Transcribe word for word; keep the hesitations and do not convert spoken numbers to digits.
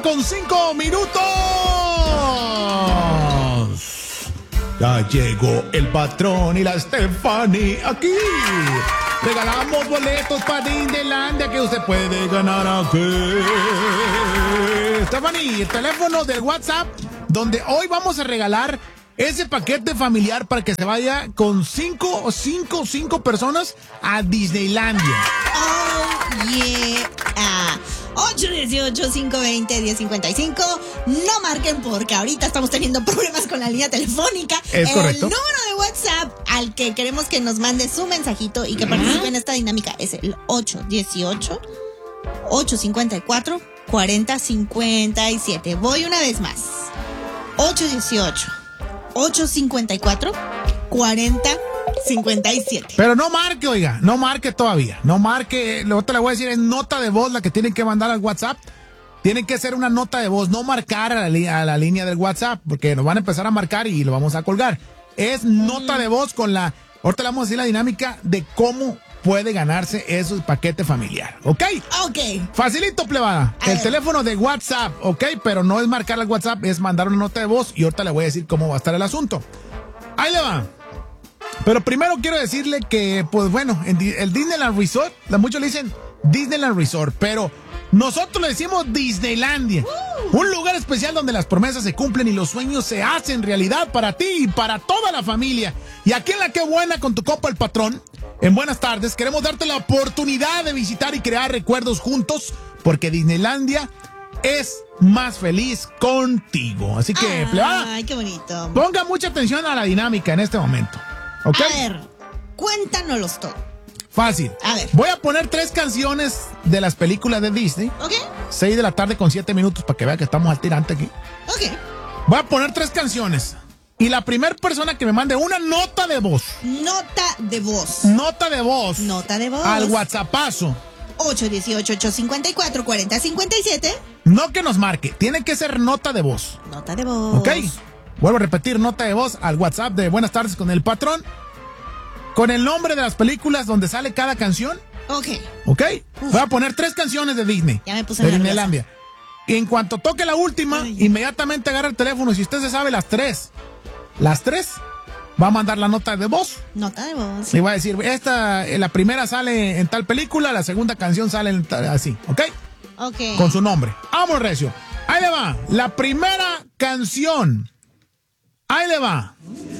con cinco minutos. Ya llegó el patrón y la Stephanie aquí. Regalamos boletos para Disneylandia que usted puede ganar aquí. Stephanie, el teléfono del WhatsApp donde hoy vamos a regalar ese paquete familiar para que se vaya con cinco o cinco, cinco personas a Disneylandia. Oh, yeah. ocho dieciocho, cinco veinte, diez cincuenta y cinco. No marquen porque ahorita estamos teniendo problemas con la línea telefónica. Es correcto. El número de WhatsApp al que queremos que nos mande su mensajito y que participe en esta dinámica es el ocho dieciocho, ocho cincuenta y cuatro, cuarenta cincuenta y siete. Voy una vez más. ocho dieciocho, ocho cincuenta y cuatro, cuarenta cincuenta y siete. Pero no marque, oiga, no marque todavía. No marque, lo que le voy a decir es nota de voz la que tienen que mandar al WhatsApp. Tienen que ser una nota de voz, no marcar a la, li- a la línea del WhatsApp, porque nos van a empezar a marcar y lo vamos a colgar. Es nota de voz con la... Ahorita le vamos a decir la dinámica de cómo puede ganarse esos paquetes familiar, ¿ok? Ok. Facilito, plebada. A El ver. teléfono de WhatsApp, ¿ok? Pero no es marcar al WhatsApp, es mandar una nota de voz y ahorita le voy a decir cómo va a estar el asunto. Ahí le va. Pero primero quiero decirle que, pues bueno, en Di- el Disneyland Resort, la- muchos le dicen Disneyland Resort, pero nosotros le decimos Disneylandia. Uh. Un lugar especial donde las promesas se cumplen y los sueños se hacen realidad para ti y para toda la familia. Y aquí en La Qué Buena con tu compa el patrón, en Buenas Tardes, queremos darte la oportunidad de visitar y crear recuerdos juntos, porque Disneylandia es más feliz contigo. Así que, Ay, plebada, qué bonito. ponga mucha atención a la dinámica en este momento. ¿Ok? A ver, cuéntanos todo. Fácil. A ver. Voy a poner tres canciones de las películas de Disney. ¿Ok? seis de la tarde con siete minutos para que vea que estamos al tirante aquí. Ok. Voy a poner tres canciones. Y la primera persona que me mande una nota de voz. Nota de voz. Nota de voz. Nota de voz. Al WhatsAppazo. ocho dieciocho, ocho cincuenta y cuatro, cuarenta cincuenta y siete. No que nos marque. Tiene que ser nota de voz. Nota de voz. ¿Ok? Vuelvo a repetir, nota de voz al WhatsApp de Buenas Tardes con el patrón. Con el nombre de las películas donde sale cada canción. Ok. ¿Ok? Uf. Voy a poner tres canciones de Disney. Ya me puse de nerviosa. Disneylandia. Y en cuanto toque la última, Ay. inmediatamente agarra el teléfono. Y si usted se sabe las tres, las tres, va a mandar la nota de voz. Nota de voz. Y va a decir, esta, eh, la primera sale en tal película, la segunda canción sale en tal, así, ¿ok? Ok. Con su nombre. Vamos, recio. Ahí le va. La primera canción. Ahí le va.